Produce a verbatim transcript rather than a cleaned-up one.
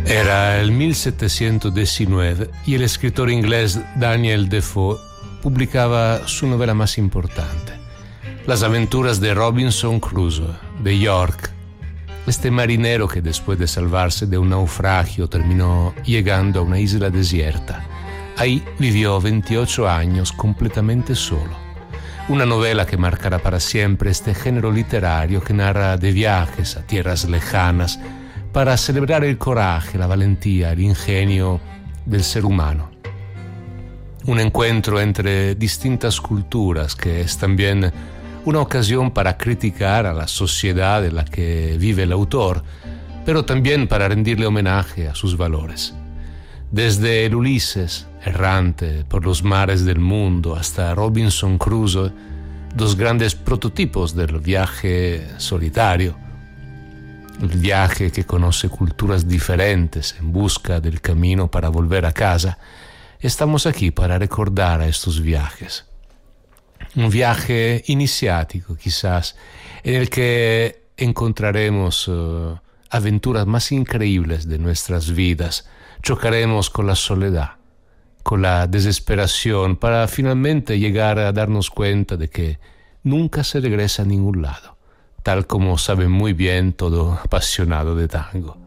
Era el mil setecientos diecinueve y el escritor inglés Daniel Defoe publicaba su novela más importante, Las aventuras de Robinson Crusoe, de York, este marinero que después de salvarse de un naufragio terminó llegando a una isla desierta. Ahí vivió veintiocho años completamente solo. Una novela que marcará para siempre este género literario que narra de viajes a tierras lejanas para celebrar el coraje, la valentía, el ingenio del ser humano. Un encuentro entre distintas culturas que es también una ocasión para criticar a la sociedad en la que vive el autor, pero también para rendirle homenaje a sus valores. Desde el Ulises, errante por los mares del mundo, hasta Robinson Crusoe, dos grandes prototipos del viaje solitario, el viaje que conoce culturas diferentes en busca del camino para volver a casa, estamos aquí para recordar a estos viajes. Un viaje iniciático, quizás, en el que encontraremos uh, aventuras más increíbles de nuestras vidas. Chocaremos con la soledad, con la desesperación, para finalmente llegar a darnos cuenta de que nunca se regresa a ningún lado, tal como sabe muy bien todo apasionado de tango.